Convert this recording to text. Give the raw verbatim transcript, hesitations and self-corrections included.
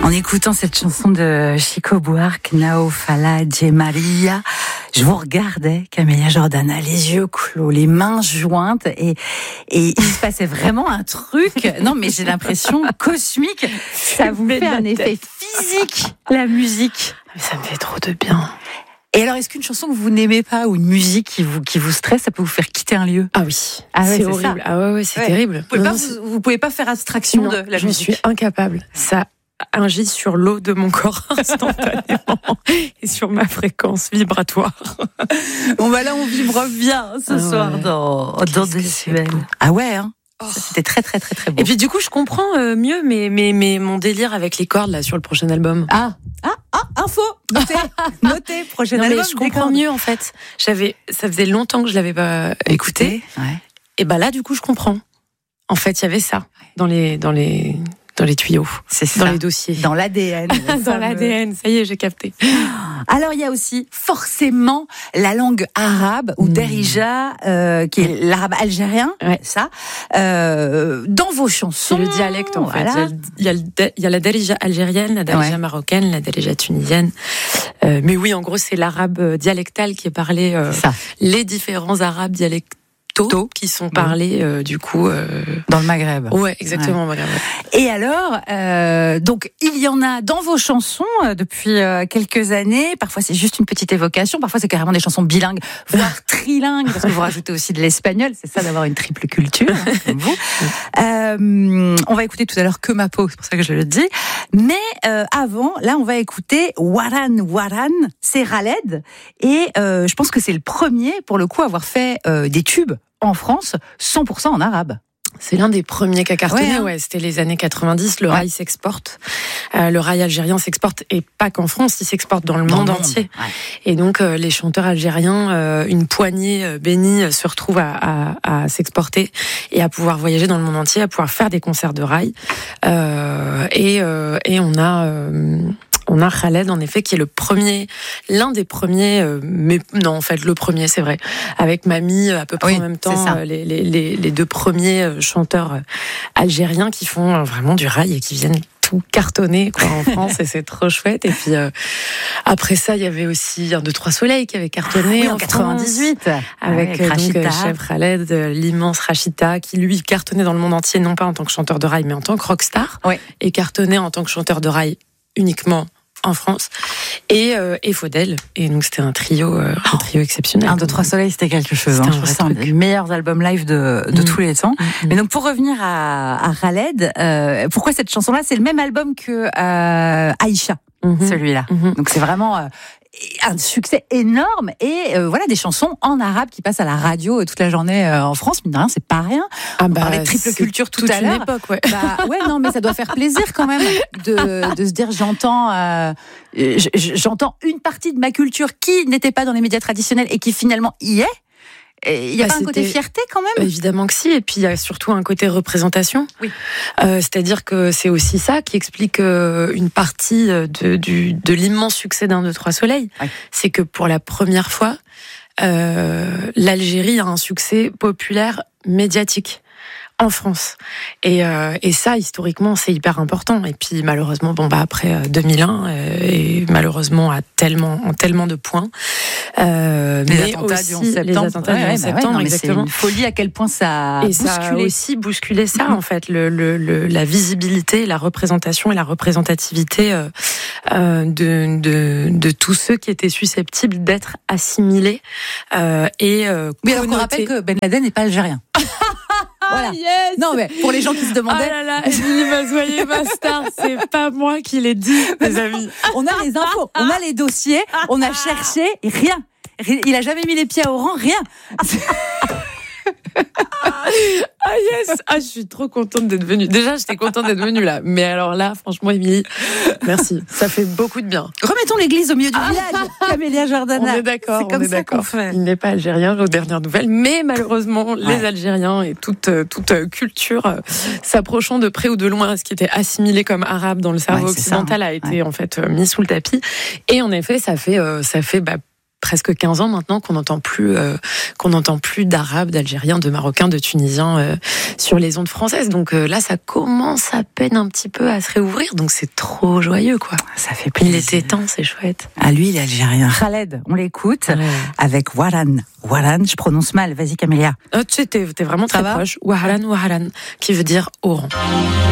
En écoutant cette chanson de Chico Buarque, Nao Fala de Maria, je vous regardais, Camélia Jordana, les yeux clos, les mains jointes, et, et il se passait vraiment un truc. Non, mais j'ai l'impression cosmique. Ça vous fait un effet physique, la musique. Ça me fait trop de bien. Et alors, est-ce qu'une chanson que vous n'aimez pas ou une musique qui vous, qui vous stresse, ça peut vous faire quitter un lieu? Ah oui, ah ouais, c'est, c'est horrible. Ça. Ah ouais, ouais c'est ouais. terrible. Vous pouvez, non, pas, c'est... vous, vous pouvez pas faire abstraction non, de la je musique. Je suis incapable. Ça agit sur l'eau de mon corps instantanément et sur ma fréquence vibratoire. Bon bah là, on vibre bien ce ah soir ouais. dans, dans Décibel. Ah ouais, hein. Oh. C'était très très très très beau. Et puis du coup, je comprends euh, mieux mais, mais, mais mon délire avec les cordes là sur le prochain album. Ah ah ah info notez notez prochain non, album. Mais je comprends mieux en fait. J'avais ça faisait longtemps que je l'avais pas écouté. Ouais. Et bah là du coup, je comprends. En fait, il y avait ça dans les dans les dans les tuyaux, c'est ça. Dans les dossiers, dans l'A D N, dans fameux... l'A D N. Ça y est, j'ai capté. Alors il y a aussi forcément la langue arabe ou mmh. Derija, euh, qui est l'arabe algérien, ouais. ça. Euh, dans vos chansons, c'est le dialecte en voilà. fait. Il y, a le, il y a la Derija algérienne, la Derija ouais. marocaine, la Derija tunisienne. Euh, mais oui, en gros, c'est l'arabe dialectal qui est parlé. Euh, ça. Les différents arabes dialectaux. Tôt, qui sont parlés euh, du coup euh... dans le Maghreb. Ouais, exactement, ouais. Maghreb. Et alors, euh, donc il y en a dans vos chansons euh, depuis euh, quelques années. Parfois c'est juste une petite évocation, parfois c'est carrément des chansons bilingues, voire trilingues, parce que vous rajoutez aussi de l'espagnol. C'est ça d'avoir une triple culture, hein, comme vous. Euh, on va écouter tout à l'heure Que ma peau, c'est pour ça que je le dis. Mais euh, avant, là, on va écouter Waran Waran. C'est Khaled, et euh, je pense que c'est le premier, pour le coup, à avoir fait euh, des tubes en France, cent pour cent en arabe. C'est l'un des premiers qui a cartonné, ouais, hein. ouais, c'était les années quatre-vingt-dix, le ouais. rail s'exporte. Euh, le rail algérien s'exporte, et pas qu'en France, il s'exporte dans le dans monde, monde entier. Ouais. Et donc, euh, les chanteurs algériens, euh, une poignée euh, bénie, se retrouvent à, à, à s'exporter et à pouvoir voyager dans le monde entier, à pouvoir faire des concerts de rail. Euh, et, euh, et on a... Euh, On a Khaled, en effet, qui est le premier, l'un des premiers, euh, mais non, en fait, le premier, c'est vrai, avec Mamie, à peu près oui, en même temps, euh, les, les, les deux premiers euh, chanteurs euh, algériens qui font euh, vraiment du rail et qui viennent tout cartonner quoi, en France, et c'est trop chouette. Et puis, euh, après ça, il y avait aussi un, deux, trois soleils qui avait cartonné ah oui, en, en quatre-vingt-dix-huit. Avec ouais, donc, euh, Chef Khaled, euh, l'immense Rachita, qui lui cartonnait dans le monde entier, non pas en tant que chanteur de rail, mais en tant que rockstar, ouais. et cartonnait en tant que chanteur de rail uniquement en France, et, euh, et Faudel. Et donc, c'était un trio, euh, un trio exceptionnel. Un, deux, trois soleils, c'était quelque chose. C'était hein. Je c'est un des meilleurs albums live de, de mmh. tous les temps. Mmh. Mais donc, pour revenir à, à Khaled, euh, pourquoi cette chanson-là? C'est le même album que euh, Aïcha, mmh. celui-là. Mmh. Donc, c'est vraiment... Euh, un succès énorme, et euh, voilà, des chansons en arabe qui passent à la radio euh, toute la journée euh, en France. Mine de rien, c'est pas rien. Ah bah, on parlait de triple culture tout à l'heure. Époque, ouais. Bah, ouais, non, mais ça doit faire plaisir quand même de, de se dire j'entends, euh, j'entends une partie de ma culture qui n'était pas dans les médias traditionnels et qui finalement y est. Il n'y a bah, pas un côté fierté quand même? Évidemment que si, et puis il y a surtout un côté représentation. Oui. Euh, c'est-à-dire que c'est aussi ça qui explique euh, une partie de, du, de l'immense succès d'un, deux, trois soleils. Oui. C'est que pour la première fois, euh, l'Algérie a un succès populaire médiatique en France. Et, euh, et ça, historiquement, c'est hyper important. Et puis, malheureusement, bon, bah, après euh, deux mille un, euh, et malheureusement, à tellement, en tellement de points. Euh, les mais attentats aussi, du onze septembre. Les attentats ouais, du onze ouais, septembre, bah ouais, non, exactement. C'est une folie à quel point ça a et bousculé. ça a aussi bousculé ça, en fait, le, le, le, la visibilité, la représentation et la représentativité euh, euh, de, de, de tous ceux qui étaient susceptibles d'être assimilés euh, et euh, oui, alors qu'on rappelle que Ben Laden n'est pas algérien. Voilà. Ah, yes. Non, mais pour les gens qui se demandaient. Ah là là, Émilie Mazoyer, ma star, c'est pas moi qui l'ai dit, mes amis. On a les infos, on a les dossiers, on a cherché, et rien. Il a jamais mis les pieds à Oran, rien. Ah yes, ah je suis trop contente d'être venue. Déjà, j'étais contente d'être venue là, mais alors là, franchement, Émilie, merci. Ça fait beaucoup de bien. Remettons l'église au milieu du village, Camélia Jordana. On est d'accord. C'est comme on est ça d'accord. qu'on fait. Il n'est pas algérien aux dernières nouvelles, mais malheureusement, ouais. les Algériens et toute toute culture euh, s'approchant de près ou de loin à ce qui était assimilé comme arabe dans le cerveau ouais, occidental ça, hein. a été ouais. en fait mis sous le tapis. Et en effet, ça fait euh, ça fait bah, presque quinze ans maintenant qu'on n'entend plus, euh, qu'on n'entend plus d'Arabes, d'Algériens, de Marocains, de Tunisiens euh, sur les ondes françaises. Donc euh, là, ça commence à peine un petit peu à se réouvrir. Donc c'est trop joyeux, quoi. Ça fait plaisir. Il était temps, c'est chouette. Ah, lui, il est algérien. Khaled, on l'écoute ouais. avec Waran. Waran, je prononce mal. Vas-y, Camélia. Euh, tu sais, t'es, t'es vraiment très proche. Wahalan, Wahalan, qui veut dire Oran.